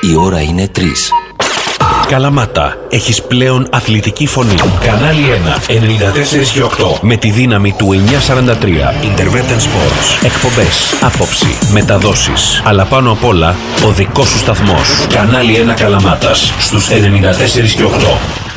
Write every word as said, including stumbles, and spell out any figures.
Η ώρα είναι τρεις. Καλαμάτα, έχεις πλέον αθλητική φωνή. Κανάλι ένα, ενενήντα τέσσερα και οκτώ. Με τη δύναμη του εννιακόσια σαράντα τρία. Intervention Sports. Εκπομπές, άποψη, μεταδόσεις. Αλλά πάνω απ' όλα, ο δικός σου σταθμός. Κανάλι ένα Καλαμάτας. Στους ενενήντα τέσσερα και οκτώ.